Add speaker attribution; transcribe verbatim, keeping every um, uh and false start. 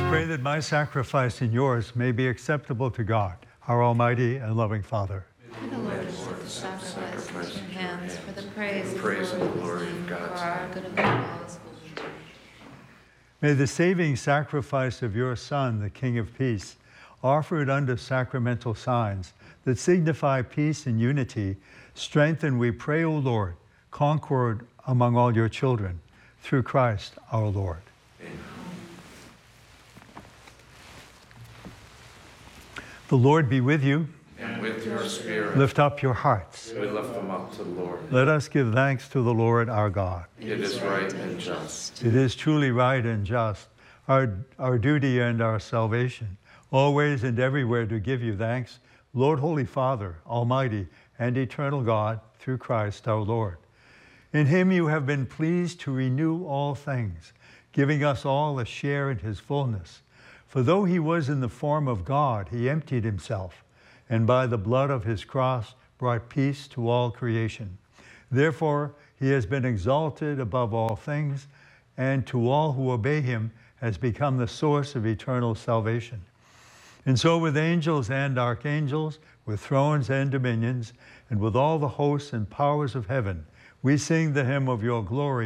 Speaker 1: Pray that my sacrifice and yours may be acceptable to God, our Almighty and loving Father.
Speaker 2: May the Lord accept the sacrifice in your hands for the praise,
Speaker 3: the praise
Speaker 2: and
Speaker 3: and the glory of
Speaker 2: for
Speaker 3: God's
Speaker 2: our
Speaker 3: name.
Speaker 2: good and the cause.
Speaker 1: May the saving sacrifice of your Son, the King of Peace, offered under sacramental signs that signify peace and unity, strengthen, we pray, O Lord, concord among all your children, through Christ our Lord.
Speaker 3: Amen.
Speaker 1: The Lord be with you.
Speaker 3: And with your spirit,
Speaker 1: Lift up your hearts.
Speaker 3: we lift them up to the Lord.
Speaker 1: Let us give thanks to the Lord our God.
Speaker 3: It is right and just.
Speaker 1: It is truly right and just, our, our duty and our salvation, always and everywhere to give you thanks, Lord, Holy Father, Almighty and eternal God, through Christ our Lord. In him you have been pleased to renew all things, giving us all a share in his fullness. For though he was in the form of God, he emptied himself, and by the blood of his cross brought peace to all creation. Therefore, he has been exalted above all things, and to all who obey him has become the source of eternal salvation. And so with angels and archangels, with thrones and dominions, and with all the hosts and powers of heaven, we sing the hymn of your glory,